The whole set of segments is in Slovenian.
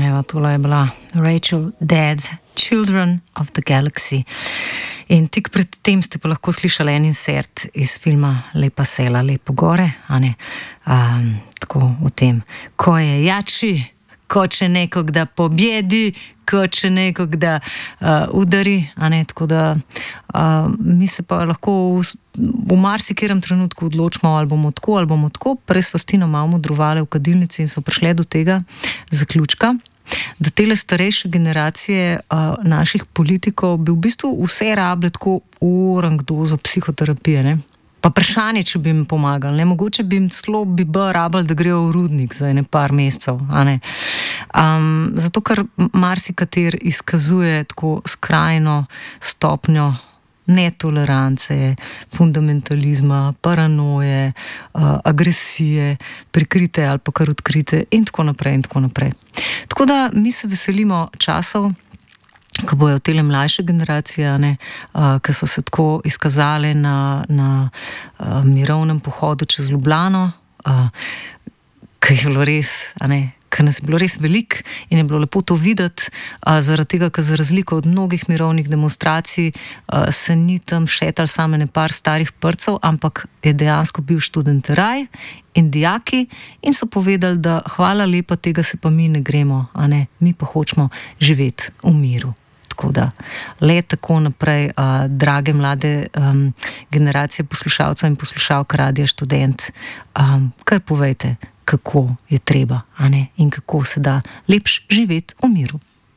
Evo, tole je bila Rachel Dead, Children of the Galaxy. In tik pred tem ste pa lahko slišali en insert iz filma Lepa sela, lepo gore, a ne? Tako v tem, ko je jači, ko če nekog da pobjedi, ko če nekog da udari, a ne? Tako da mi se pa lahko v marsikerem trenutku odločimo, ali bomo tako, prej smo s Tino malo modrovali v kadilnici in smo prišli do tega zaključka, da tele starejše generacije naših politikov bi v bistvu vse rabile tako urang dozo psihoterapije, ne? Pa vprašanje, če bi jim pomagali, ne? Mogoče bi jim celo rabili, da grejo v rudnik za ene par mesecev, a ne? Zato, ker marsikater izkazuje tako skrajno stopnjo netolerance, fundamentalizma, paranoje, agresije, prikrite ali pa kar odkrite in tako naprej in tako naprej. Tako da mi se veselimo časov, ko bojo tele mlajše generacije, ne, ki so se tako izkazale na mirovnem pohodu čez Ljubljano, ki je bilo res, a ne, ker nas je bilo res veliko in je bilo lepo to videti, zaradi tega, ker za razliko od mnogih mirovnih demonstracij se ni tam šetal samo ne par starih prcev, ampak je dejansko bil študenteraj in dijaki in so povedali, da hvala lepa, tega se pa mi ne gremo, a ne, mi pa hočemo živeti v miru. Tako da, le tako naprej, drage mlade generacije poslušalcev in poslušalk Radia Študent, kar povejte, kako je treba, a ne, in kako se da lepš živeti v miru.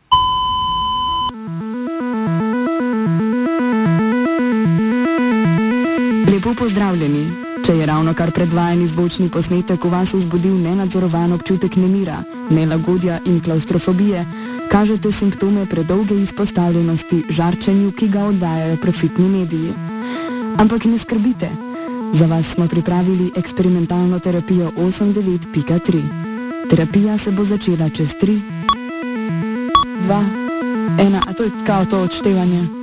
Lepo pozdravljeni. Če je ravno kar predvajani zvočni posnetek v vas vzbudil nenadzorovan občutek nemira, nelagodja in klaustrofobije, kažete simptome predolge izpostavljenosti žarčenju, ki ga oddajajo profitni mediji. Ampak ne skrbite. Za vas smo pripravili eksperimentalno terapijo 89.3. Terapija se bo začela čez 3, 2, 1, a to je kao to odštevanje.